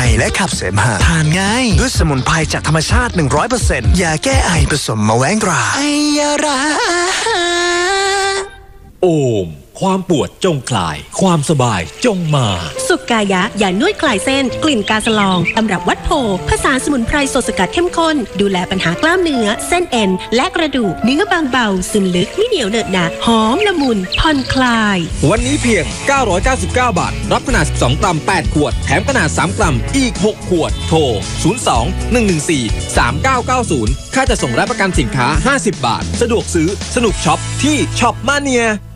และขับเสมหะทานง่ายด้วยสมุนไพรจากธรรมชาติ 100% ยาแก้ไอผสมมะแว้งตราไอยาราโอมความปวดจงคลายความสบายจงมาสุกายะยานวดคลายเส้นกลิ่นกาสลองตำรับวัดโพผสานสมุนไพรสดสกัดเข้มข้นดูแลปัญหากล้ามเนื้อเส้นเอ็นและกระดูกเนื้อบางเบาซึมลึกไม่เหนียวเหนอะหนะหอมละมุนผ่อนคลายวันนี้เพียง999 บาทรับขนาด12กรัม8ขวดแถมขนาด3กรัมอีก6ขวดโทร02-114-3990ค่าจะส่งและประกันสินค้า50 บาทสะดวกซื้อสนุกช็อปที่ช็อปมาเนีย